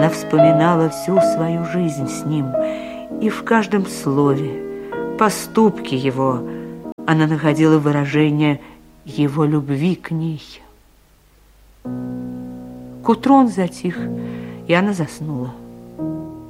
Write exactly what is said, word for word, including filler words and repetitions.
Она вспоминала всю свою жизнь с ним, и в каждом слове, поступке его она находила выражение его любви к ней. К утру он затих, и она заснула.